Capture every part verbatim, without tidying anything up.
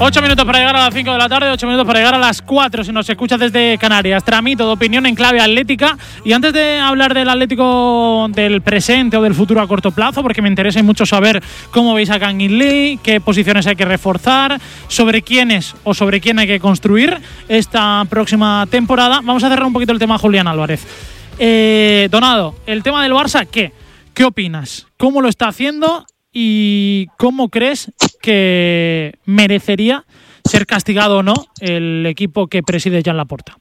Ocho minutos para llegar a las cinco de la tarde, ocho minutos para llegar a las cuatro si nos escuchas desde Canarias. Tramito de opinión en clave atlética. Y antes de hablar del Atlético del presente o del futuro a corto plazo, porque me interesa mucho saber cómo veis a Kangin Lee, qué posiciones hay que reforzar, sobre quiénes o sobre quién hay que construir esta próxima temporada, vamos a cerrar un poquito el tema Julián Álvarez. Eh, Donado, el tema del Barça, ¿qué? ¿Qué opinas? ¿Cómo lo está haciendo? ¿Y cómo crees que merecería ser castigado o no el equipo que preside Joan Laporta?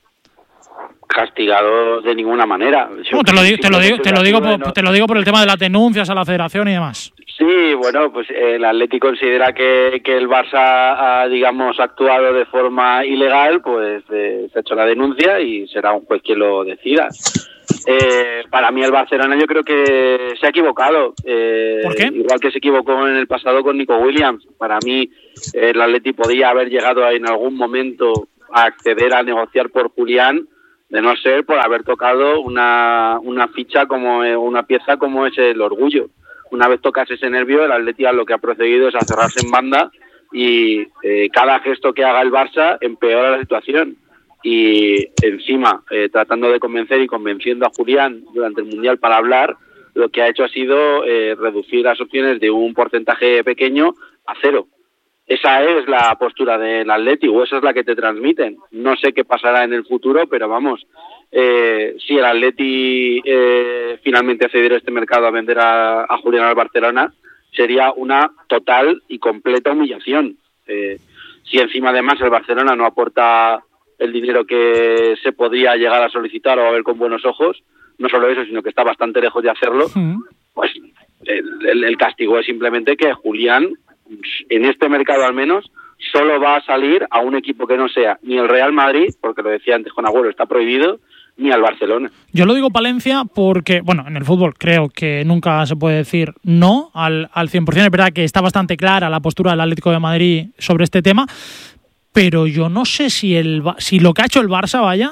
Castigado de ninguna manera. No, te, lo digo, te, lo digo, te, lo digo por, te lo digo por el tema de las denuncias a la federación y demás. Sí, bueno, pues el Atleti considera que, que el Barça ha, digamos, actuado de forma ilegal, pues eh, se ha hecho la denuncia y será un juez quien lo decida. Eh, para mí el Barcelona yo creo que se ha equivocado. Eh, ¿Por qué? Igual que se equivocó en el pasado con Nico Williams. Para mí el Atleti podía haber llegado en algún momento a acceder a negociar por Julián, de no ser por haber tocado una, una ficha como una pieza como es el orgullo. Una vez tocas ese nervio, el Atleti lo que ha procedido es a cerrarse en banda y eh, cada gesto que haga el Barça empeora la situación. Y encima, eh, tratando de convencer y convenciendo a Julián durante el Mundial para hablar, lo que ha hecho ha sido eh, reducir las opciones de un porcentaje pequeño a cero. Esa es la postura del Atleti, o esa es la que te transmiten. No sé qué pasará en el futuro, pero vamos, eh, si el Atleti eh, finalmente cediera este mercado a vender a, a Julián al Barcelona, sería una total y completa humillación. Eh, si encima además el Barcelona no aporta el dinero que se podría llegar a solicitar o a ver con buenos ojos, no solo eso, sino que está bastante lejos de hacerlo, pues el, el, el castigo es simplemente que Julián, en este mercado al menos, solo va a salir a un equipo que no sea ni el Real Madrid, porque lo decía antes con Agüero, está prohibido, ni al Barcelona. Yo lo digo Palencia porque, bueno, en el fútbol creo que nunca se puede decir no al, al cien por ciento. Es verdad que está bastante clara la postura del Atlético de Madrid sobre este tema, pero yo no sé si, el, si lo que ha hecho el Barça, vaya,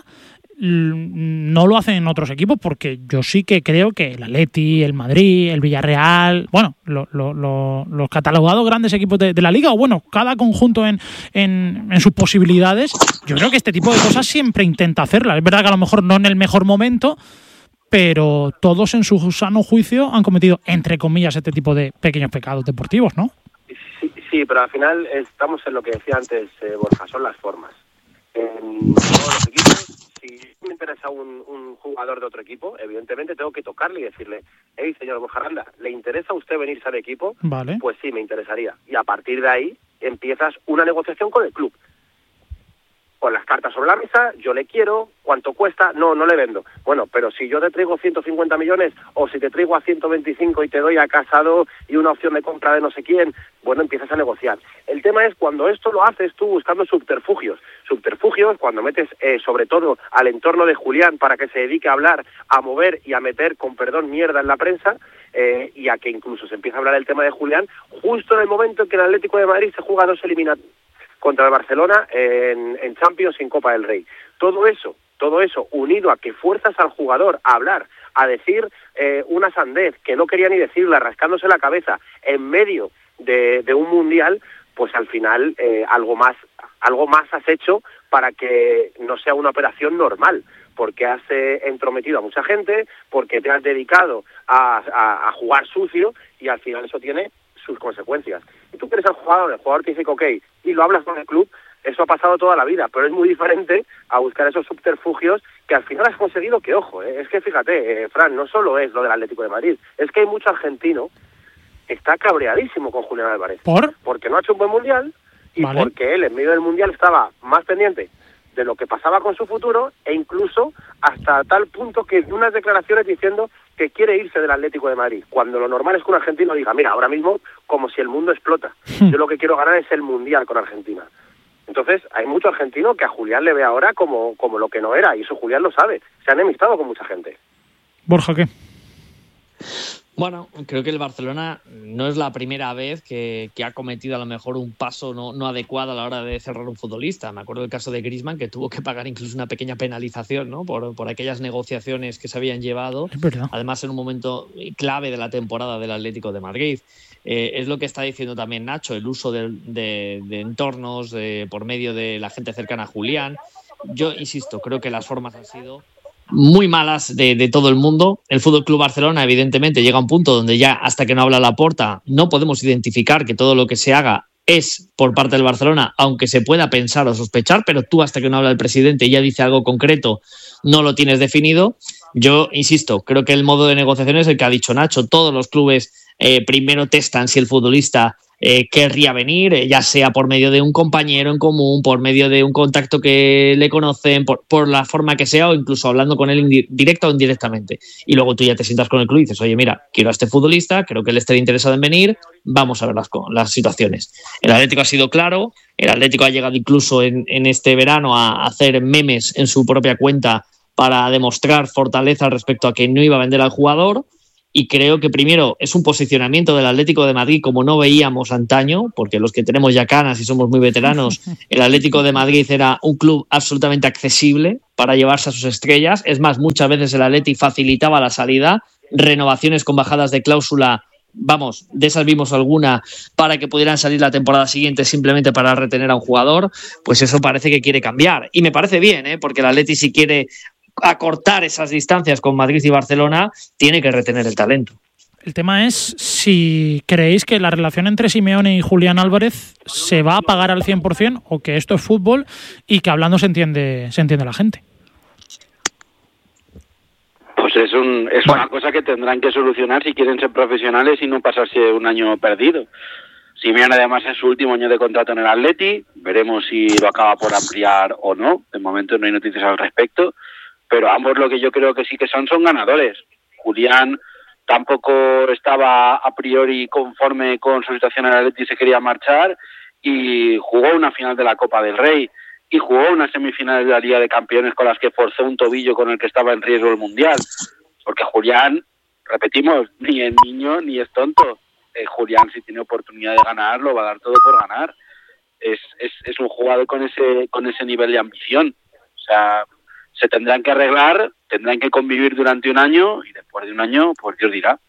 no lo hacen en otros equipos, porque yo sí que creo que el Atleti, el Madrid, el Villarreal, bueno, lo, lo, lo, los catalogados grandes equipos de, de la Liga, o bueno, cada conjunto en, en, en sus posibilidades, yo creo que este tipo de cosas siempre intenta hacerlas. Es verdad que a lo mejor no en el mejor momento, pero todos en su sano juicio han cometido, entre comillas, este tipo de pequeños pecados deportivos, ¿no? Sí, sí, pero al final estamos en lo que decía antes eh, Borja, son las formas. En todos los equipos, si me interesa un, un jugador de otro equipo, evidentemente tengo que tocarle y decirle, hey, señor Borja Aranda, ¿le interesa a usted venirse al equipo? Vale. Pues sí, me interesaría. Y a partir de ahí empiezas una negociación con el club. Con las cartas sobre la mesa, yo le quiero, ¿cuánto cuesta? No, no le vendo. Bueno, pero si yo te traigo ciento cincuenta millones o si te traigo a ciento veinticinco y te doy a Casado y una opción de compra de no sé quién, bueno, empiezas a negociar. El tema es cuando esto lo haces tú buscando subterfugios. Subterfugios cuando metes eh, sobre todo al entorno de Julián para que se dedique a hablar, a mover y a meter, con perdón, mierda en la prensa, eh, y a que incluso se empiece a hablar del tema de Julián justo en el momento en que el Atlético de Madrid se juega dos eliminatorias contra el Barcelona en, en Champions y en Copa del Rey. Todo eso, todo eso unido a que fuerzas al jugador a hablar, a decir eh, una sandez que no quería ni decirla, rascándose la cabeza en medio de, de un mundial, pues al final eh, algo más, algo más has hecho para que no sea una operación normal, porque has eh, entrometido a mucha gente, porque te has dedicado a, a, a jugar sucio y al final eso tiene sus consecuencias. Y tú quieres al jugador, el jugador te dice que ok, y lo hablas con el club, eso ha pasado toda la vida, pero es muy diferente a buscar esos subterfugios que al final has conseguido que, ojo, eh, es que fíjate, eh, Fran, no solo es lo del Atlético de Madrid, es que hay mucho argentino que está cabreadísimo con Julián Álvarez. ¿Por? Porque no ha hecho un buen mundial y vale. Porque él en medio del mundial estaba más pendiente de lo que pasaba con su futuro e incluso hasta tal punto que dio unas declaraciones diciendo que quiere irse del Atlético de Madrid, cuando lo normal es que un argentino diga, mira, ahora mismo como si el mundo explota, yo lo que quiero ganar es el mundial con Argentina. Entonces hay mucho argentino que a Julián le ve ahora como, como lo que no era, y eso Julián lo sabe, se han enemistado con mucha gente. Borja, ¿qué? Bueno, creo que el Barcelona no es la primera vez que, que ha cometido a lo mejor un paso no, no adecuado a la hora de cerrar un futbolista. Me acuerdo del caso de Griezmann, que tuvo que pagar incluso una pequeña penalización, ¿no? por, por aquellas negociaciones que se habían llevado, además en un momento clave de la temporada del Atlético de Madrid. Eh, es lo que está diciendo también Nacho, el uso de, de, de entornos de, por medio de la gente cercana a Julián. Yo insisto, creo que las formas han sido muy malas de, de todo el mundo. El F C Barcelona evidentemente llega a un punto donde ya hasta que no habla Laporta no podemos identificar que todo lo que se haga es por parte del Barcelona, aunque se pueda pensar o sospechar, pero tú hasta que no habla el presidente y ya dice algo concreto no lo tienes definido. Yo insisto, creo que el modo de negociación es el que ha dicho Nacho. Todos los clubes eh, primero testan si el futbolista Eh, querría venir, eh, ya sea por medio de un compañero en común, por medio de un contacto que le conocen, por, por la forma que sea, o incluso hablando con él indi- directa o indirectamente. Y luego tú ya te sientas con el club y dices, oye, mira, quiero a este futbolista, creo que él esté interesado en venir, vamos a ver las, las situaciones. El Atlético ha sido claro, el Atlético ha llegado incluso en, en este verano a hacer memes en su propia cuenta para demostrar fortaleza respecto a que no iba a vender al jugador. Y creo que primero es un posicionamiento del Atlético de Madrid como no veíamos antaño, porque los que tenemos ya canas y somos muy veteranos, el Atlético de Madrid era un club absolutamente accesible para llevarse a sus estrellas. Es más, muchas veces el Atleti facilitaba la salida, renovaciones con bajadas de cláusula, vamos, de esas vimos alguna, para que pudieran salir la temporada siguiente simplemente para retener a un jugador. Pues eso parece que quiere cambiar. Y me parece bien, ¿eh? Porque el Atleti, si quiere acortar esas distancias con Madrid y Barcelona, tiene que retener el talento. El tema es si creéis que la relación entre Simeone y Julián Álvarez se va a pagar al cien por ciento o que esto es fútbol y que hablando se entiende, se entiende la gente. Pues es, un, es bueno. una cosa que tendrán que solucionar si quieren ser profesionales y no pasarse un año perdido. Simeone además es su último año de contrato en el Atleti, veremos si lo acaba por ampliar o no, de momento no hay noticias al respecto. Pero ambos lo que yo creo que sí que son son ganadores. Julián tampoco estaba a priori conforme con su situación en el Atleti y se quería marchar, y jugó una final de la Copa del Rey y jugó una semifinal de la Liga de Campeones con las que forzó un tobillo con el que estaba en riesgo el Mundial. Porque Julián, repetimos, ni es niño ni es tonto. Eh, Julián, si tiene oportunidad de ganar, lo va a dar todo por ganar. Es, es, es un jugador con ese, con ese nivel de ambición. O sea, se tendrán que arreglar, tendrán que convivir durante un año y después de un año, pues Dios dirá.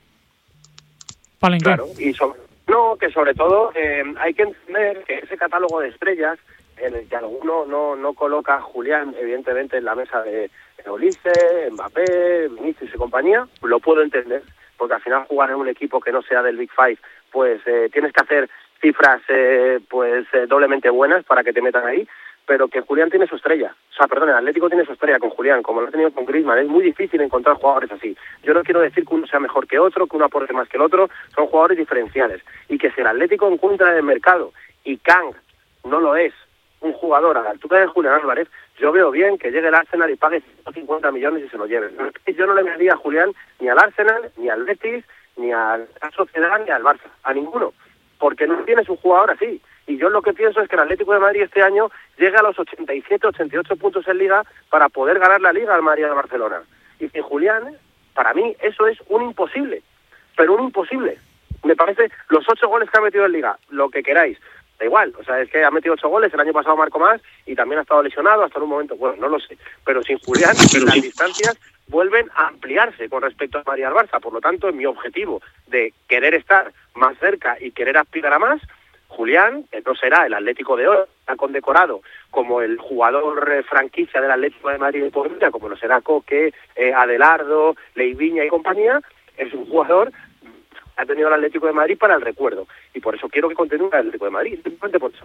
Vale, claro, y sobre, no, que sobre todo eh, hay que entender que ese catálogo de estrellas en el que alguno no, no coloca a Julián, evidentemente, en la mesa de Ulises, Mbappé, Vinicius y compañía, lo puedo entender, porque al final jugar en un equipo que no sea del Big Five, pues eh, tienes que hacer cifras eh, pues eh, doblemente buenas para que te metan ahí. Pero que Julián tiene su estrella. O sea, perdón, el Atlético tiene su estrella con Julián, como lo ha tenido con Griezmann. Es muy difícil encontrar jugadores así. Yo no quiero decir que uno sea mejor que otro, que uno aporte más que el otro. Son jugadores diferenciales. Y que si el Atlético encuentra en el mercado y Kang no lo es, un jugador a la altura de Julián Álvarez, yo veo bien que llegue el Arsenal y pague ciento cincuenta millones y se lo lleve. Yo no le vendría a Julián ni al Arsenal, ni al Betis, ni a la Sociedad, ni al Barça. A ninguno. Porque no tienes un jugador así. Y yo lo que pienso es que el Atlético de Madrid este año llega a los ochenta y siete, ochenta y ocho puntos en Liga para poder ganar la Liga al Madrid de Barcelona. Y sin Julián, para mí, eso es un imposible. Pero un imposible. Me parece, los ocho goles que ha metido en Liga, lo que queráis, da igual. O sea, es que ha metido ocho goles, el año pasado marcó más y también ha estado lesionado hasta en un momento, bueno, no lo sé. Pero sin Julián, las distancias vuelven a ampliarse con respecto a Madrid al Barça. Por lo tanto, en mi objetivo de querer estar más cerca y querer aspirar a más, Julián, que no será el Atlético de hoy, está condecorado como el jugador eh, franquicia del Atlético de Madrid de por vida, como lo será Coque, eh, Adelardo, Leiviña y compañía, es un jugador que ha tenido el Atlético de Madrid para el recuerdo. Y por eso quiero que continúe el Atlético de Madrid, simplemente por eso.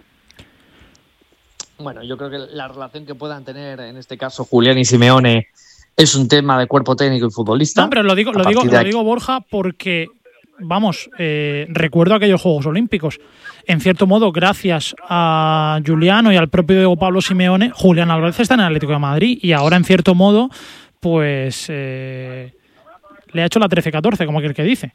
Bueno, yo creo que la relación que puedan tener, en este caso, Julián y Simeone, es un tema de cuerpo técnico y futbolista. No, pero lo digo, lo digo, lo digo, Borja, porque... Vamos, eh, recuerdo aquellos Juegos Olímpicos. En cierto modo, gracias a Juliano y al propio Diego Pablo Simeone, Julián Álvarez está en el Atlético de Madrid y ahora, en cierto modo, pues eh, le ha hecho la trece catorce, como aquel que dice.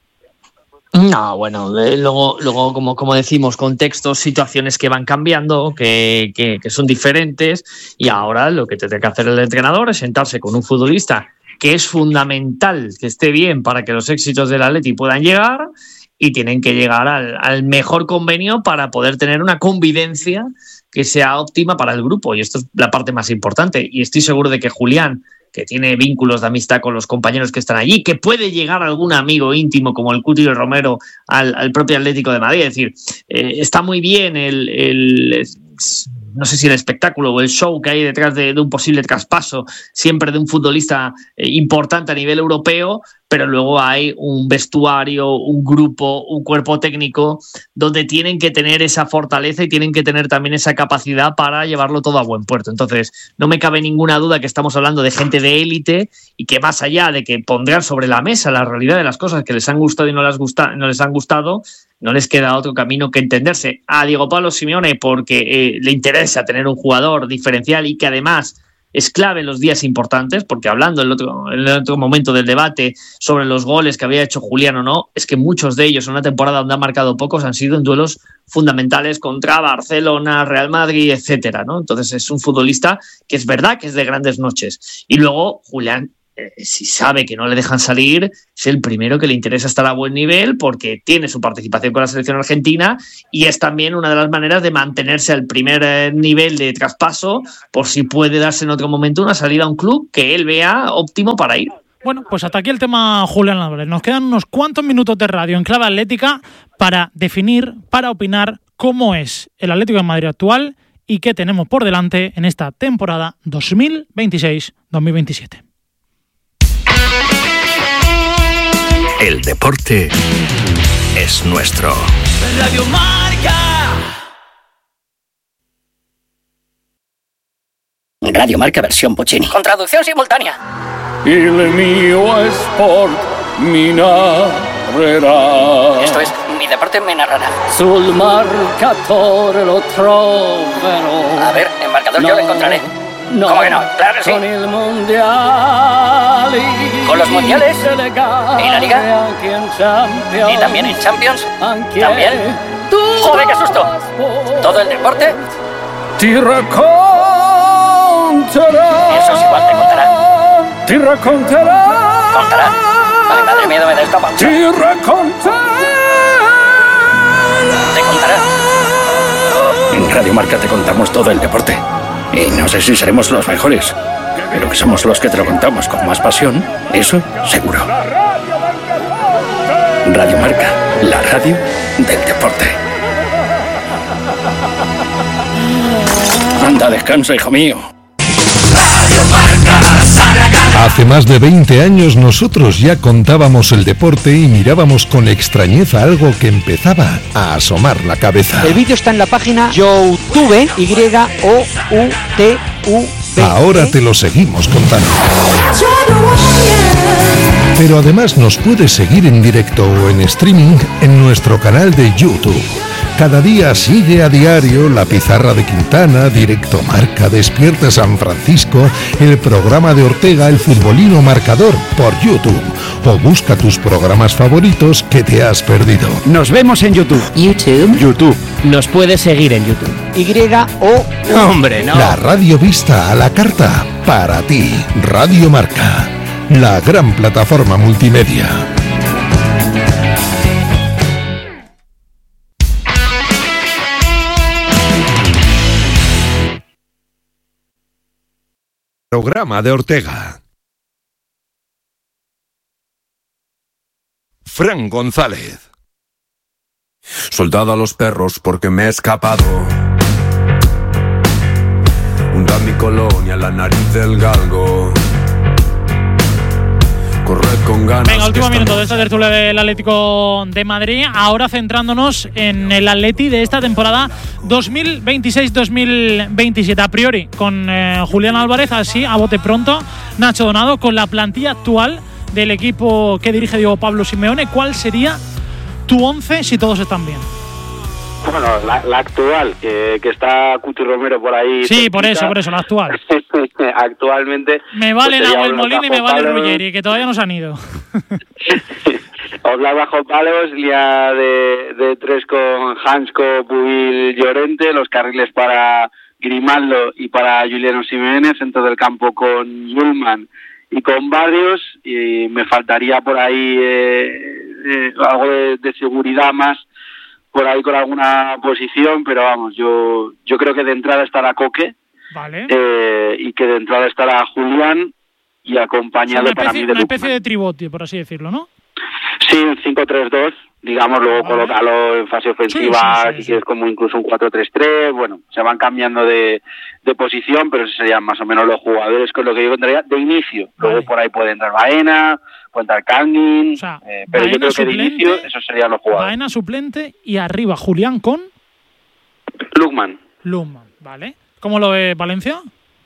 No, bueno, eh, luego, luego como, como decimos, contextos, situaciones que van cambiando, que, que, que son diferentes, y ahora lo que tiene que hacer el entrenador es sentarse con un futbolista que es fundamental que esté bien para que los éxitos del Atleti puedan llegar, y tienen que llegar al, al mejor convenio para poder tener una convivencia que sea óptima para el grupo, y esto es la parte más importante. Y estoy seguro de que Julián, que tiene vínculos de amistad con los compañeros que están allí, que puede llegar algún amigo íntimo como el Cuti Romero al, al propio Atlético de Madrid. Es decir, eh, está muy bien el, el, no sé si el espectáculo o el show que hay detrás de, de un posible traspaso, siempre de un futbolista eh, importante a nivel europeo, pero luego hay un vestuario, un grupo, un cuerpo técnico donde tienen que tener esa fortaleza y tienen que tener también esa capacidad para llevarlo todo a buen puerto. Entonces, no me cabe ninguna duda que estamos hablando de gente de élite y que, más allá de que pondrán sobre la mesa la realidad de las cosas que les han gustado y no les, gusta, no les han gustado, no les queda otro camino que entenderse a Diego Pablo Simeone, porque eh, le interesa tener un jugador diferencial y que además es clave en los días importantes, porque hablando en el, otro, en el otro momento del debate sobre los goles que había hecho Julián o no, es que muchos de ellos en una temporada donde han marcado pocos han sido en duelos fundamentales contra Barcelona, Real Madrid, etcétera, ¿no? Entonces es un futbolista que es verdad que es de grandes noches. Y luego Julián, eh, si sabe que no le dejan salir, es el primero que le interesa estar a buen nivel porque tiene su participación con la selección argentina y es también una de las maneras de mantenerse al primer eh, nivel de traspaso por si puede darse en otro momento una salida a un club que él vea óptimo para ir. Bueno, pues hasta aquí el tema Julián Álvarez. Nos quedan unos cuantos minutos de radio en clave atlética para definir, para opinar cómo es el Atlético de Madrid actual y qué tenemos por delante en esta temporada dos mil veintiséis dos mil veintisiete. El deporte es nuestro. Radio Marca. Radio Marca versión Puccini. Con traducción simultánea. Il mio sport mi narrerà. Esto es, mi deporte me narrará. Sul marcatore lo troverò. A ver, en marcador no, yo lo encontraré. No, ¿cómo que no? Claro que sí. Con el mundial. Con los mundiales. En la Liga. Y también en Champions. También. ¡Joder, qué susto! Todo el deporte. Ti racconterà. Eso es igual, te contará. Ti racconterà. Contará. Vale, madre miedo me da esta pausa. Ti racconterà. Te contará. En Radio Marca te contamos todo el deporte. Y no sé si seremos los mejores, pero que somos los que te lo contamos con más pasión, eso seguro. Radio Marca, la radio del deporte. Anda, descansa, hijo mío. Hace más de veinte años nosotros ya contábamos el deporte y mirábamos con extrañeza algo que empezaba a asomar la cabeza. El vídeo está en la página YouTube, Y O U T U B. Ahora te lo seguimos contando. Pero además nos puedes seguir en directo o en streaming en nuestro canal de YouTube. Cada día sigue a diario La Pizarra de Quintana, Directo Marca, Despierta San Francisco, el programa de Ortega, El Futbolino Marcador, por YouTube. O busca tus programas favoritos que te has perdido. Nos vemos en YouTube. YouTube. YouTube. Nos puedes seguir en YouTube. Y O... ¡Hombre, no! La radio vista a la carta para ti. Radio Marca, la gran plataforma multimedia. Programa de Ortega. Fran González. Soltad a los perros porque me he escapado. Hunda mi colonia, la nariz del galgo. Corred con ganas. Venga, último minuto de esta tertulia del Atlético de Madrid. Ahora centrándonos en el Atleti de esta temporada dos mil veintiséis dos mil veintisiete. A priori, con eh, Julián Álvarez, así a bote pronto, Nacho Donado, con la plantilla actual del equipo que dirige Diego Pablo Simeone, ¿cuál sería tu once si todos están bien? Bueno, la, la actual, que, que está Cuti Romero por ahí. Sí, cerquita. por eso, por eso, la actual. Actualmente. Me vale pues Nahuel Molina y me vale Palos. Ruggeri, que todavía no se han ido. Oblak bajo palos, línea de, de tres con Hansko, Pubil, Llorente, los carriles para Grimaldo y para Juliano Simeone, centro del campo con Yulman y con Barrios, y me faltaría por ahí eh, eh, algo de, de seguridad más por ahí con alguna posición, pero vamos, yo yo creo que de entrada estará Coque, vale. eh, y que de entrada estará Julián y acompañado, o sea, una especie, para mí de una especie Lukman. de tribote, por así decirlo, ¿no? Sí, un cinco tres dos, digamos, luego vale. colócalo en fase ofensiva, sí, sí, sí, si sí. quieres como incluso un cuatro tres tres, bueno, se van cambiando de, de posición, pero esos serían más o menos los jugadores con los que yo entraría de inicio. Luego Vale. por ahí puede entrar Baena, puede entrar Kangin, O sea, eh, pero Baena yo creo que de suplente, inicio esos serían los jugadores. Baena suplente y arriba Julián con Lukman. Lukman, ¿vale? ¿Cómo lo ve Valencia?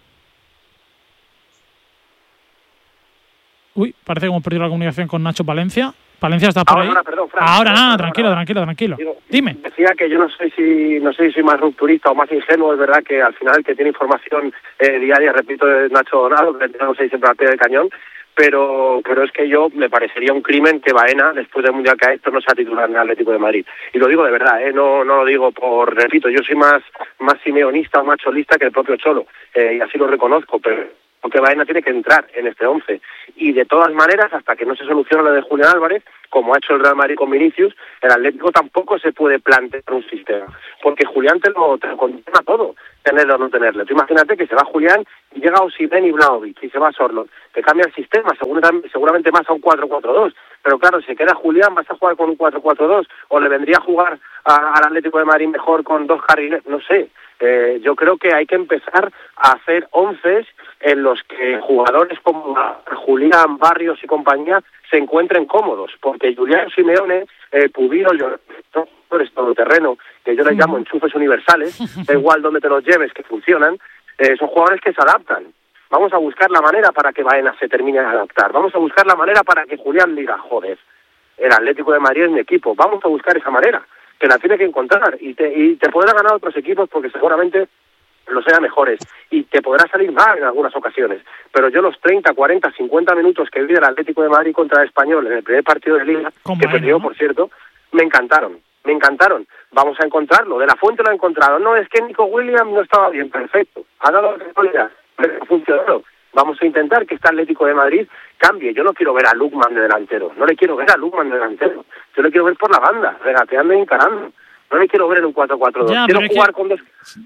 Uy, parece que hemos perdido la comunicación con Nacho Palencia. Palencia, ¿estás por Ahora, ahí? ahora, perdón, Fran. Ahora nada, Ahora, tranquilo, ahora. tranquilo, tranquilo. Digo, Dime. Decía que yo no sé si no sé si soy más rupturista o más ingenuo, es verdad que al final el que tiene información eh, diaria, repito, es Nacho Donado, que tenemos ahí siempre al pie del cañón, pero pero es que yo me parecería un crimen que Baena, después del Mundial que ha hecho, no sea titular en el Atlético de Madrid. Y lo digo de verdad, eh, no no lo digo por, repito, yo soy más más simeonista o más cholista que el propio Cholo, eh, y así lo reconozco, pero porque Baena tiene que entrar en este once. Y de todas maneras, hasta que no se solucione lo de Julián Álvarez, como ha hecho el Real Madrid con Vinicius, el Atlético tampoco se puede plantear un sistema. Porque Julián te lo, te lo condiciona todo, tenerlo o no tenerlo. Tú imagínate que se va Julián y llega Osimhen y Vlahovic, y se va Sorloth. Te cambia el sistema, seguramente, seguramente más a un cuatro cuatro dos. Pero claro, si se queda Julián, vas a jugar con un cuatro cuatro dos, o le vendría a jugar a, al Atlético de Madrid mejor con dos carriles, no sé. Eh, yo creo que hay que empezar a hacer onces en los que jugadores como Julián, Barrios y compañía se encuentren cómodos, porque Julián Simeone, eh, Pubino, yo, es todoterreno, que yo les llamo enchufes universales, da igual donde te los lleves, que funcionan, eh, son jugadores que se adaptan. Vamos a buscar la manera para que Baena se termine de adaptar, vamos a buscar la manera para que Julián diga, joder, el Atlético de Madrid es mi equipo, vamos a buscar esa manera, que la tiene que encontrar, y te, y te podrá ganar otros equipos porque seguramente los sean mejores, y te podrá salir mal en algunas ocasiones, pero yo los treinta, cuarenta, cincuenta minutos que vi del Atlético de Madrid contra el Español en el primer partido de Liga, que perdió, por cierto, me encantaron, me encantaron. Vamos a encontrarlo, de la Fuente lo ha encontrado. No, es que Nico Williams no estaba bien, perfecto, ha dado la responsabilidad, ha funcionado. Vamos a intentar que este Atlético de Madrid cambie. Yo no quiero ver a Lukman de delantero, no le quiero ver a Lukman de delantero, yo le quiero ver por la banda, regateando y encarando. No le quiero ver en un cuatro cuatro dos, quiero jugar que... con dos...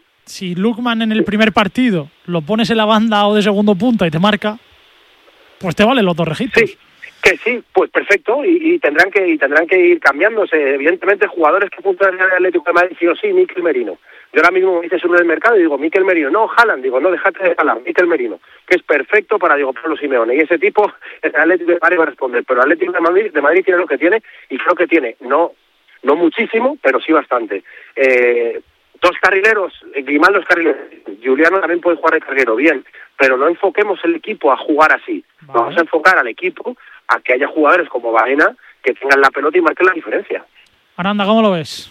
Si Lukman en el primer partido lo pones en la banda o de segundo punta y te marca, pues te valen los dos registros. Sí, que sí, pues perfecto, y, y tendrán que y tendrán que ir cambiándose. Evidentemente, jugadores que funcionan en el Atlético de Madrid, sí o sí, Mikel Merino. Yo ahora mismo me dices uno del mercado y digo, Mikel Merino, no, Haaland, digo, no, déjate de Haaland, Mikel Merino, que es perfecto para Diego Pablo Simeone. Y ese tipo, el Atlético de Madrid va a responder, pero el Atlético de Madrid, de Madrid tiene lo que tiene, y creo que tiene, no no muchísimo, pero sí bastante. Eh... Dos carrileros, Grimaldo es carrilero, Juliano también puede jugar de carrilero, bien, pero no enfoquemos el equipo a jugar así. Vale. Vamos a enfocar al equipo a que haya jugadores como Baena que tengan la pelota y marquen la diferencia. Aranda, ¿cómo lo ves?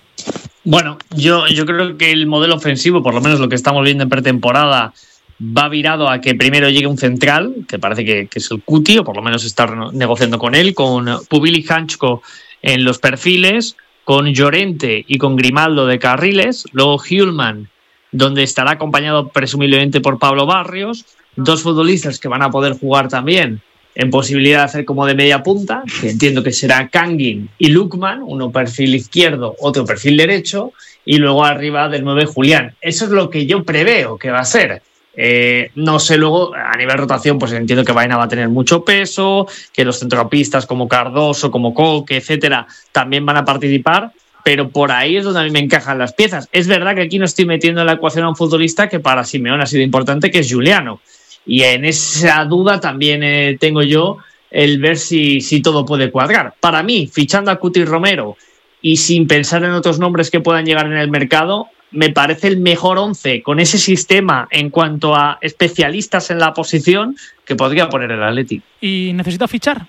Bueno, yo, yo creo que el modelo ofensivo, por lo menos lo que estamos viendo en pretemporada, va virado a que primero llegue un central, que parece que, que es el Cuti, o por lo menos está negociando con él, con Pubil y Hanchko en los perfiles, con Llorente y con Grimaldo de carriles, luego Hjulman, donde estará acompañado presumiblemente por Pablo Barrios, dos futbolistas que van a poder jugar también en posibilidad de hacer como de media punta, que entiendo que será Kangin y Lukman, uno perfil izquierdo, otro perfil derecho, y luego arriba del nueve Julián. Eso es lo que yo preveo que va a ser. Eh, no sé, luego a nivel rotación pues entiendo que Baena va a tener mucho peso, que los centrocampistas como Cardoso, como Coque, etcétera, también van a participar, pero por ahí es donde a mí me encajan las piezas. Es verdad que aquí no estoy metiendo en la ecuación a un futbolista que para Simeone ha sido importante, que es Juliano, y en esa duda también eh, tengo yo el ver si, si todo puede cuadrar. Para mí, fichando a Cuti Romero y sin pensar en otros nombres que puedan llegar en el mercado, me parece el mejor once con ese sistema en cuanto a especialistas en la posición que podría poner el Atleti. ¿Y necesita fichar?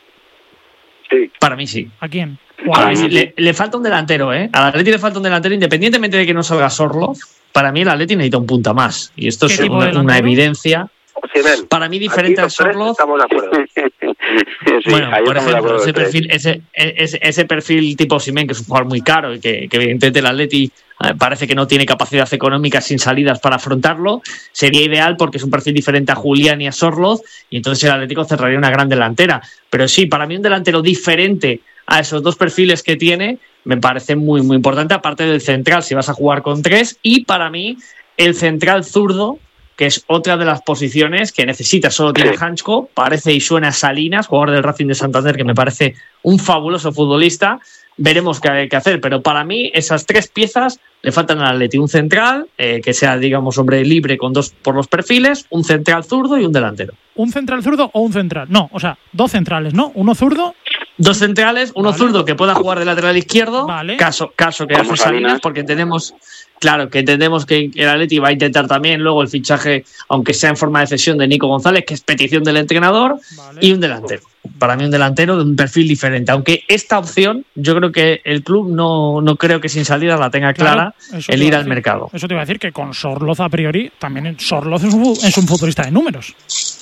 Sí. Para mí sí. ¿A quién? Para mí sí. Le, le falta un delantero, ¿eh? Al Atleti le falta un delantero, independientemente de que no salga Sorloth. Para mí el Atleti necesita un punta más. Y esto es una, una evidencia. Osimhen. Para mí diferente al Sorloth. Estamos de acuerdo. Sí, bueno, por ejemplo, ese tres. perfil, ese, ese, ese perfil tipo Osimhen, que es un jugador muy caro y que, que evidentemente el Atleti eh, parece que no tiene capacidad económica sin salidas para afrontarlo. Sería ideal porque es un perfil diferente a Julián y a Sorloz, y entonces el Atlético cerraría una gran delantera. Pero sí, para mí un delantero diferente a esos dos perfiles que tiene me parece muy, muy importante, aparte del central, si vas a jugar con tres, y para mí el central zurdo, que es otra de las posiciones que necesita, solo tiene Hansko, parece y suena a Salinas, jugador del Racing de Santander, que me parece un fabuloso futbolista. Veremos qué hay que hacer, pero para mí esas tres piezas le faltan al Atleti: un central, eh, que sea, digamos, hombre libre con dos por los perfiles, un central zurdo y un delantero. ¿Un central zurdo o un central? No, o sea, dos centrales, ¿no? Uno zurdo. Dos centrales, uno vale. zurdo que pueda jugar de lateral izquierdo, vale. caso, caso que hace Salinas, porque entendemos, claro, que entendemos que el Atleti va a intentar también luego el fichaje, aunque sea en forma de cesión, de Nico González, que es petición del entrenador, vale. y un delantero. Para mí un delantero de un perfil diferente, aunque esta opción yo creo que el club no, no creo que sin salida la tenga clara, claro, el ir al mercado. Eso te iba a decir, que con Sorloz a priori, también Sorloz es un, es un futbolista de números.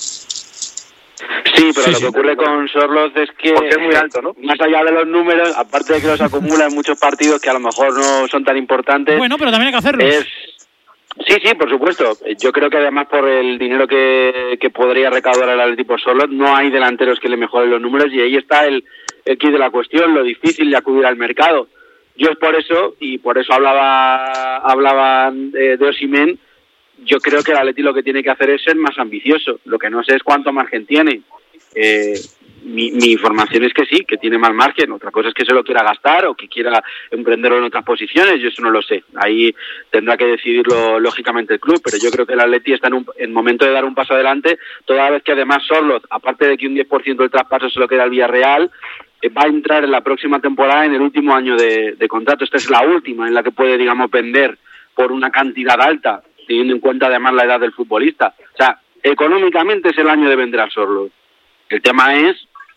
Sí, pero sí, lo sí, que ocurre pero con Sorloz es que porque es muy alto, ¿no? Más allá de los números, aparte de que los acumula en muchos partidos que a lo mejor no son tan importantes. Bueno, pero también hay que hacerlo. Es... Sí, sí, por supuesto. Yo creo que además por el dinero que, que podría recaudar el Atlético Sorloz, no hay delanteros que le mejoren los números, y ahí está el, el quid de la cuestión, lo difícil de acudir al mercado. Yo es por eso, y por eso hablaba hablaban de, de Osimhen, yo creo que el Atleti lo que tiene que hacer es ser más ambicioso. Lo que no sé es cuánto margen tiene. Eh, mi, mi información es que sí, que tiene más margen. Otra cosa es que se lo quiera gastar o que quiera emprenderlo en otras posiciones. Yo eso no lo sé. Ahí tendrá que decidirlo lógicamente el club. Pero yo creo que el Atleti está en un en momento de dar un paso adelante, toda vez que además Sorloz, aparte de que un diez por ciento del traspaso se lo queda al Villarreal, eh, va a entrar en la próxima temporada en el último año de, de contrato. Esta es la última en la que puede, digamos, vender por una cantidad alta, teniendo en cuenta además la edad del futbolista. O sea, económicamente es el año de vender a Sorloz. El tema es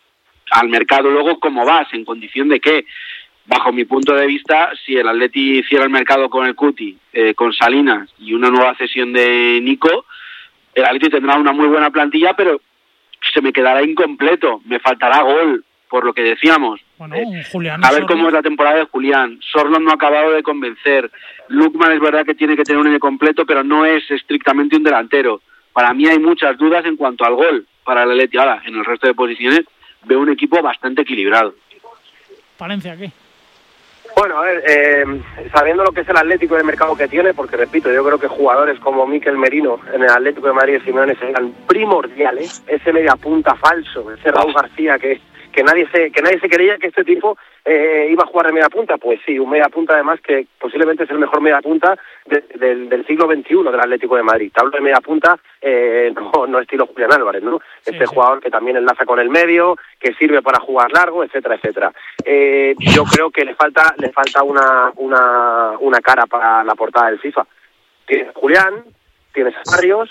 al mercado luego cómo vas, en condición de que, bajo mi punto de vista, si el Atleti cierra el mercado con el Cuti, eh, con Salinas y una nueva cesión de Nico, el Atleti tendrá una muy buena plantilla, pero se me quedará incompleto, me faltará gol, por lo que decíamos. Bueno, Julián, a ver cómo es la temporada de Julián. Sorloz no ha acabado de convencer. Lukman es verdad que tiene que tener un año completo, pero no es estrictamente un delantero. Para mí hay muchas dudas en cuanto al gol para el Atleti. Ahora, en el resto de posiciones veo un equipo bastante equilibrado. Palencia, ¿qué? Bueno, a ver, eh, sabiendo lo que es el Atlético y el mercado que tiene, porque repito, yo creo que jugadores como Mikel Merino en el Atlético de Madrid y Simeone serían primordiales. Ese media punta falso, ese Raúl García que que nadie se que nadie se creía que este tipo eh, iba a jugar de media punta. Pues sí, un media punta además que posiblemente es el mejor media punta de, de, del siglo veintiuno del Atlético de Madrid. Te hablo de media punta, eh, no, no estilo Julián Álvarez, ¿no? Sí, este sí. Jugador que también enlaza con el medio, que sirve para jugar largo, etcétera, etcétera. Eh, yo creo que le falta le falta una una una cara para la portada del FIFA. Tienes Julián, tienes Barrios,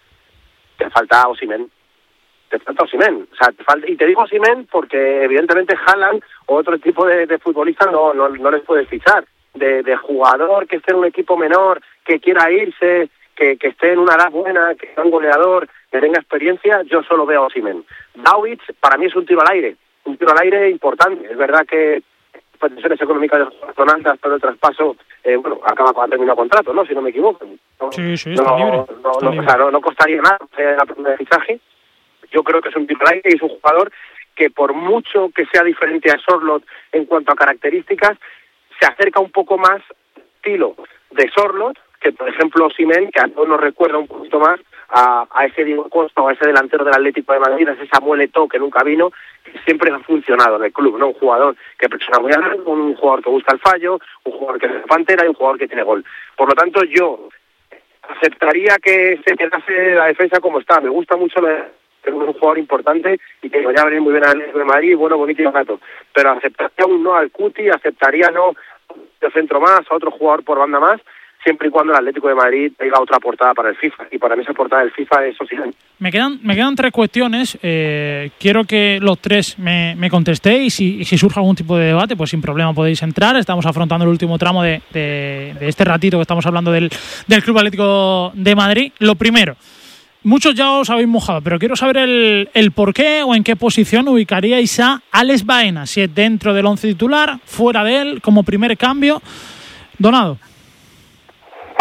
te falta Osimhen. Te falta Osimhen, o sea, te falta, y te digo Osimhen porque evidentemente Haaland o otro tipo de, de futbolista no, no no les puedes fichar, de, de jugador que esté en un equipo menor, que quiera irse, que, que esté en una edad buena, que sea un goleador, que tenga experiencia, yo solo veo a Osimhen. Davids para mí es un tiro al aire, un tiro al aire importante. Es verdad que pretensiones económicas son altas, pero el traspaso, eh, bueno, acaba con terminar contrato, ¿no? Si no me equivoco. No, sí, sí, está no, libre. No, está no, libre. O sea, no, no costaría nada eh, la primera de fichaje. Yo creo que es un tiro al aire y es un jugador que por mucho que sea diferente a Sorloth en cuanto a características, se acerca un poco más estilo de Sorloth que, por ejemplo, Osimhen, que a todos nos recuerda un poquito más a, a ese Diego Costa o a ese delantero del Atlético de Madrid, a ese Samuel Eto'o que nunca vino, que siempre ha funcionado en el club, ¿no? Un jugador que presiona muy alto, un jugador que busca el fallo, un jugador que es pantera y un jugador que tiene gol. Por lo tanto, yo aceptaría que se quedase la defensa como está. Me gusta mucho la que es un jugador importante y que vaya a venir muy bien al Atlético de Madrid, bueno, bonito y barato. Pero aceptaría un no al Cuti, aceptaría no de centro más, a otro jugador por banda más, siempre y cuando el Atlético de Madrid tenga otra portada para el FIFA. Y para mí esa portada del FIFA es Osimhen. Me quedan, me quedan tres cuestiones. Eh, quiero que los tres me, me contestéis y, y si surge algún tipo de debate, pues sin problema podéis entrar. Estamos afrontando el último tramo de, de, de este ratito que estamos hablando del, del Club Atlético de Madrid. Lo primero, muchos ya os habéis mojado, pero quiero saber el, el por qué o en qué posición ubicaríais a Alex Baena, si es dentro del once titular, fuera de él, como primer cambio. Donado.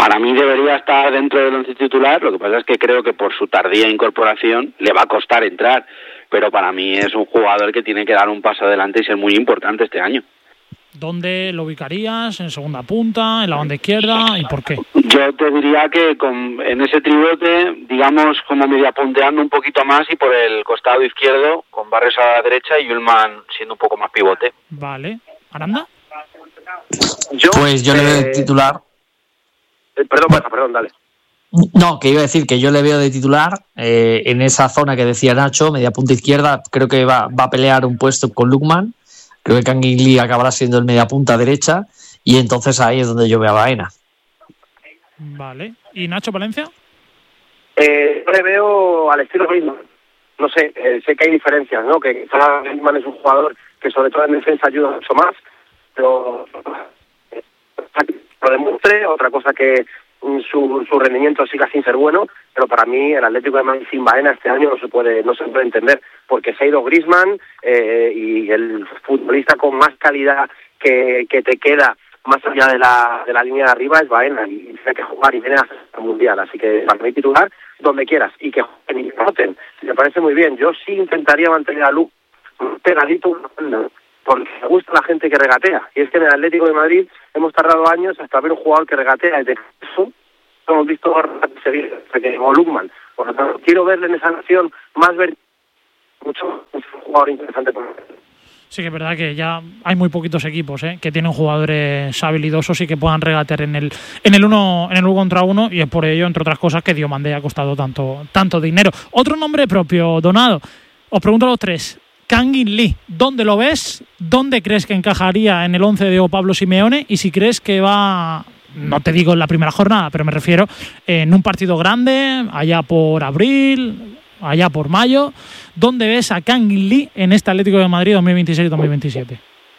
Para mí debería estar dentro del once titular, lo que pasa es que creo que por su tardía incorporación le va a costar entrar, pero para mí es un jugador que tiene que dar un paso adelante y ser muy importante este año. ¿Dónde lo ubicarías? ¿En segunda punta? ¿En la banda izquierda? ¿Y por qué? Yo te diría que con, en ese tribote, digamos, como media punteando un poquito más y por el costado izquierdo, con Barrios a la derecha y Ullman siendo un poco más pivote. Vale. ¿Aranda? Yo, pues yo eh, le veo de titular. Eh, perdón, bueno, perdón, dale. No, que iba a decir que yo le veo de titular eh, en esa zona que decía Nacho, media punta izquierda. Creo que va, va a pelear un puesto con Lookman. Creo que Kangin Lee acabará siendo el media punta derecha y entonces ahí es donde yo veo a Baena. Vale. ¿Y Nacho Palencia? Eh, yo le veo al estilo Griezmann. No sé, eh, sé que hay diferencias, ¿no? Que quizá Griezmann es un jugador que sobre todo en defensa ayuda mucho más, pero eh, lo demuestre, otra cosa que su, su rendimiento siga sin ser bueno, pero para mí el Atlético de Madrid sin Baena este año no se puede no se puede entender, porque se ha ido Griezmann eh, y el futbolista con más calidad que, que te queda más allá de la de la línea de arriba es Baena, y tiene que jugar y viene a el Mundial, así que para mí titular donde quieras y que jueguen y roten, me parece muy bien. Yo sí intentaría mantener a Lu pegadito, porque me gusta la gente que regatea, y es que en el Atlético de Madrid hemos tardado años hasta ver un jugador que regatea, desde eso hemos visto seguir como Lookman. Por lo tanto, quiero verle en esa nación más ver mucho un jugador interesante por él. Sí que es verdad que ya hay muy poquitos equipos ¿eh? que tienen jugadores habilidosos y que puedan regatear en el en el uno en el uno contra uno, y es por ello, entre otras cosas, que Diomandé ha costado tanto tanto dinero. Otro nombre propio, Donado. Os pregunto a los tres. Kangin Lee, ¿dónde lo ves? ¿Dónde crees que encajaría en el once de Pablo Simeone? Y si crees que va, no te digo en la primera jornada, pero me refiero en un partido grande, allá por abril, allá por mayo, ¿dónde ves a Kangin Lee en este Atlético de Madrid dos mil veintiséis dos mil veintisiete?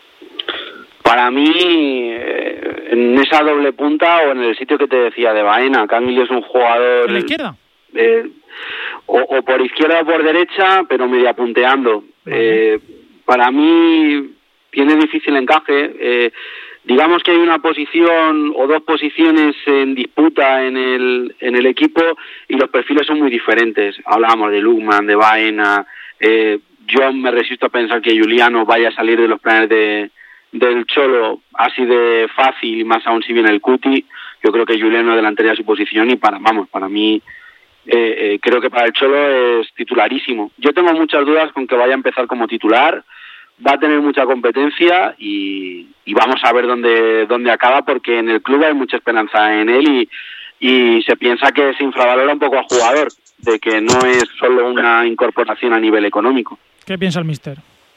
Para mí, eh, en esa doble punta o en el sitio que te decía de Baena, Kangin Lee es un jugador... ¿En la izquierda? Eh, o, o por izquierda o por derecha, pero media punteando. Eh, para mí tiene difícil encaje. Eh, digamos que hay una posición o dos posiciones en disputa en el en el equipo y los perfiles son muy diferentes. Hablábamos de Lookman, de Baena. Eh, yo me resisto a pensar que Juliano vaya a salir de los planes de del Cholo así de fácil, y más aún si viene el Cuti. Yo creo que Juliano adelantaría su posición y para vamos para mí Eh, eh, creo que para el Cholo es titularísimo. Yo tengo muchas dudas con que vaya a empezar como titular, va a tener mucha competencia y, y vamos a ver dónde dónde acaba, porque en el club hay mucha esperanza en él y, y se piensa que se infravalora un poco al jugador, de que no es solo una incorporación a nivel económico. ¿Qué piensa el míster?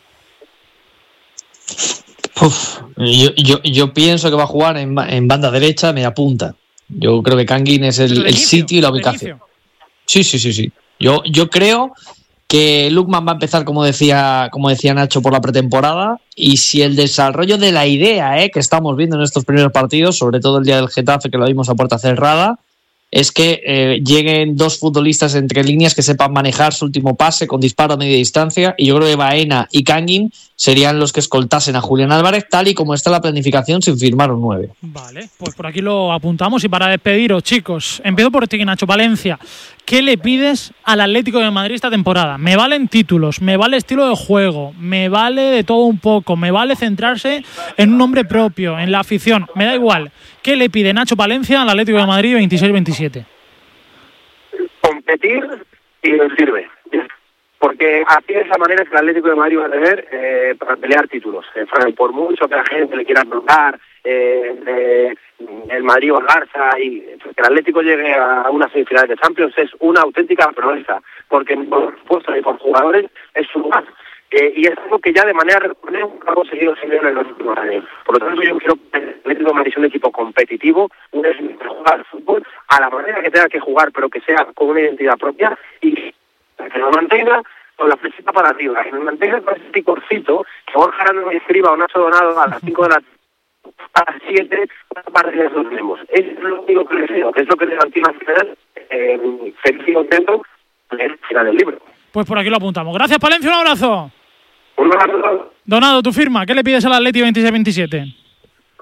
Uf, yo, yo, yo pienso que va a jugar en, en banda derecha, media punta. Yo creo que Kangin es el, el, el sitio y la ubicación. Sí, sí, sí, sí. Yo, yo creo que Lookman va a empezar, como decía, como decía Nacho, por la pretemporada, y si el desarrollo de la idea eh, que estamos viendo en estos primeros partidos, sobre todo el día del Getafe, que lo vimos a puerta cerrada, es que eh, lleguen dos futbolistas entre líneas que sepan manejar su último pase con disparo a media distancia, y yo creo que Baena y Kangin serían los que escoltasen a Julián Álvarez, tal y como está la planificación sin firmar un nueve. Vale, pues por aquí lo apuntamos, y para despediros, chicos, empiezo por ti, Nacho Palencia. ¿Qué le pides al Atlético de Madrid esta temporada? Me valen títulos, me vale estilo de juego, me vale de todo un poco, me vale centrarse en un nombre propio, en la afición, me da igual. ¿Qué le pide Nacho Palencia al Atlético de Madrid veintiséis veintisiete? Competir y nos sirve. Porque así es la manera que el Atlético de Madrid va a tener eh, para pelear títulos. Eh, por mucho que la gente le quiera preguntar, eh, eh, el Madrid o el Barça, y que el Atlético llegue a una semifinal de Champions es una auténtica proeza, porque por supuesto y por jugadores es su lugar. Eh, y es algo que ya de manera recurrente ha conseguido Simeone en los últimos años. Por lo tanto, yo quiero que el Atlético de Madrid sea un equipo competitivo, un equipo que juega al fútbol a la manera que tenga que jugar, pero que sea con una identidad propia, y que lo mantenga con la flechita para arriba, que nos mantenga con ese picorcito, que Borja Aranda me escriba o Nacho Donado a las cinco de la a las siete, para que lo tenemos. Es lo único que le deseo, que es lo que le garantiza al final, eh, feliz y contento en el final del libro. Pues por aquí lo apuntamos. Gracias, Palencia, un abrazo. Un abrazo. Donado, tu firma, ¿qué le pides al Atleti veintiséis veintisiete?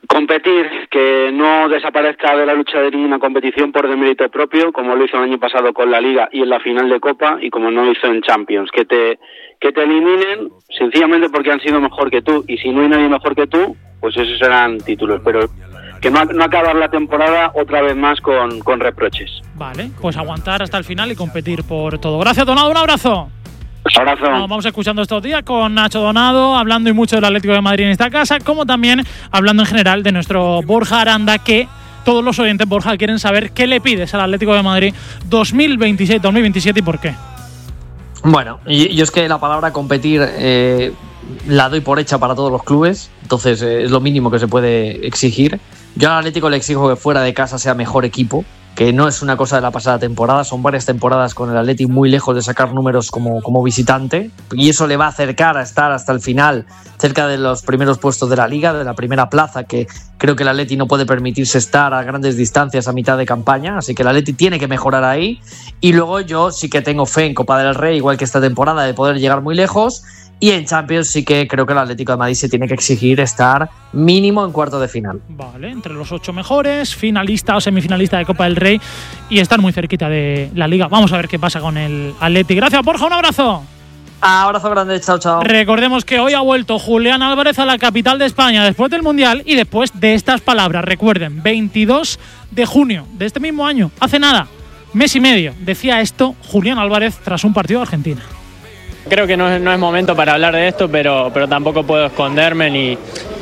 Competir, que no desaparezca de la lucha de ninguna competición por demérito propio, como lo hizo el año pasado con la Liga y en la final de Copa, y como no hizo en Champions, que te que te eliminen sencillamente porque han sido mejor que tú, y si no hay nadie mejor que tú, pues esos serán títulos, pero que no, no acabar la temporada otra vez más con, con reproches. Vale, pues aguantar hasta el final y competir por todo. Gracias, Donado, un abrazo. Abrazo. Nos vamos escuchando estos días con Nacho Donado, hablando y mucho del Atlético de Madrid en esta casa, como también hablando en general de nuestro Borja Aranda, que todos los oyentes, Borja, quieren saber qué le pides al Atlético de Madrid dos mil veintiséis dos mil veintisiete y por qué. Bueno, yo es que la palabra competir eh, la doy por hecha para todos los clubes, entonces eh, es lo mínimo que se puede exigir. Yo al Atlético le exijo que fuera de casa sea mejor equipo, que no es una cosa de la pasada temporada, son varias temporadas con el Atleti muy lejos de sacar números como, como visitante, y eso le va a acercar a estar hasta el final cerca de los primeros puestos de la Liga, de la primera plaza, que creo que el Atleti no puede permitirse estar a grandes distancias a mitad de campaña, así que el Atleti tiene que mejorar ahí. Y luego yo sí que tengo fe en Copa del Rey, igual que esta temporada, de poder llegar muy lejos. Y en Champions sí que creo que el Atlético de Madrid se tiene que exigir estar mínimo en cuarto de final. Vale, entre los ocho mejores, finalista o semifinalista de Copa del Rey y estar muy cerquita de la Liga. Vamos a ver qué pasa con el Atleti. Gracias, Borja, un abrazo. Abrazo grande, chao, chao. Recordemos que hoy ha vuelto Julián Álvarez a la capital de España después del Mundial y después de estas palabras. Recuerden, veintidós de junio de este mismo año, hace nada, mes y medio, decía esto Julián Álvarez tras un partido de Argentina. Creo que no es, no es momento para hablar de esto, pero, pero tampoco puedo esconderme ni,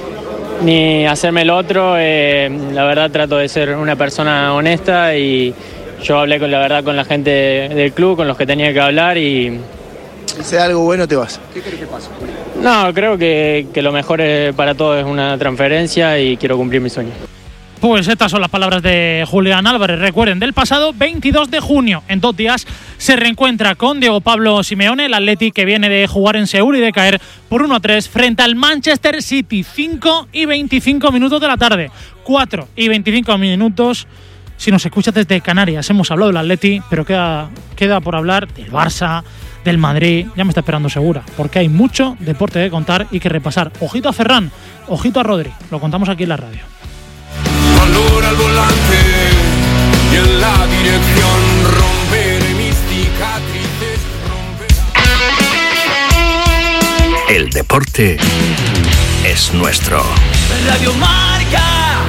ni hacerme el otro. Eh, la verdad trato de ser una persona honesta y yo hablé con la verdad con la gente del club, con los que tenía que hablar y... Si sea algo bueno te vas. ¿Qué crees que pasa? No, creo que, que lo mejor para todos es una transferencia y quiero cumplir mi sueño. Pues estas son las palabras de Julián Álvarez. Recuerden, del pasado veintidós de junio, en dos días, se reencuentra con Diego Pablo Simeone, el Atleti que viene de jugar en Seúl y de caer por uno a tres frente al Manchester City. cinco y veinticinco minutos de la tarde. cuatro y veinticinco minutos. Si nos escuchas desde Canarias, hemos hablado del Atleti, pero queda, queda por hablar del Barça, del Madrid. Ya me está esperando Segura, porque hay mucho deporte que contar y que repasar. Ojito a Ferran, ojito a Rodri. Lo contamos aquí en la radio. Valor al volante y en la dirección romperé mis cicatrices. Romperé... El deporte es nuestro. Radio Marca.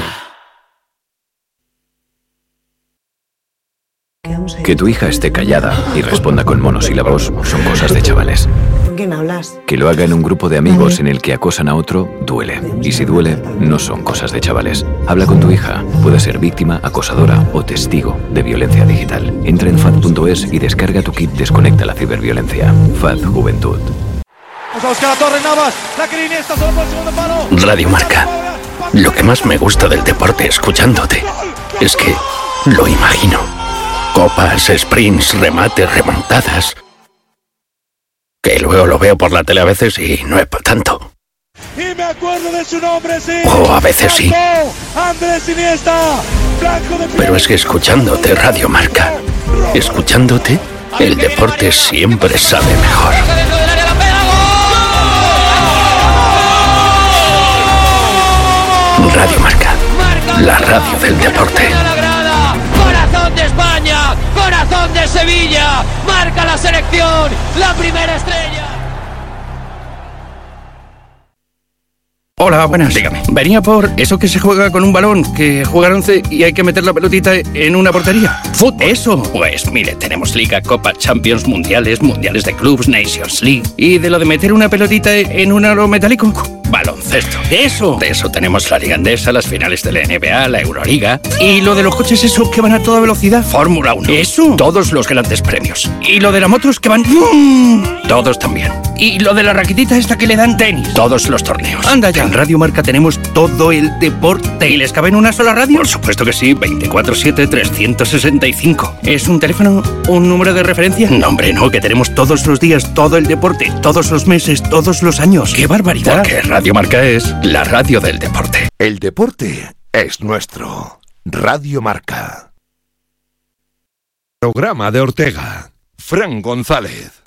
Que tu hija esté callada y responda con monosílabos son cosas de chavales. ¿Con quién hablas? Que lo haga en un grupo de amigos en el que acosan a otro, duele. Y si duele, no son cosas de chavales. Habla con tu hija. Puede ser víctima, acosadora o testigo de violencia digital. Entra en fad punto es y descarga tu kit Desconecta la ciberviolencia. F A D Juventud. Vamos a buscar a Torres Navas. La que Iniesta solo por el segundo palo. Radio Marca. Lo que más me gusta del deporte escuchándote es que lo imagino. Copas, sprints, remates, remontadas. Que luego lo veo por la tele a veces y no es para tanto. Y me acuerdo de su nombre, sí. O a veces sí. Andrés Iniesta. Pero es que escuchándote Radio Marca, escuchándote, el deporte siempre sabe mejor. Radio Marca, la radio del deporte. Corazón de España, corazón de Sevilla, marca la selección, la primera estrella. Hola, buenas. Dígame. Venía por eso que se juega con un balón, que juegan once y hay que meter la pelotita en una portería. ¿Fútbol? Eso. Pues mire, tenemos Liga, Copa, Champions, Mundiales, Mundiales de Clubs, Nations League. ¿Y de lo de meter una pelotita en un aro metálico? Baloncesto. Eso. De eso tenemos la Liga Endesa, las finales de la N B A, la Euroliga. ¿Y lo de los coches eso que van a toda velocidad? Fórmula uno. Eso. Todos los grandes premios. ¿Y lo de las motos que van? ¡Mmm! Todos también. ¿Y lo de la raquetita esta que le dan tenis? Todos los torneos. Anda ya. En Radio Marca tenemos todo el deporte. ¿Y les cabe en una sola radio? Por supuesto que sí. veinticuatro siete trescientos sesenta y cinco. ¿Es un teléfono? ¿Un número de referencia? No, hombre, no. Que tenemos todos los días todo el deporte. Todos los meses, todos los años. ¡Qué barbaridad! Porque Radio Marca es la radio del deporte. El deporte es nuestro. Radio Marca. Programa de Ortega. Fran González.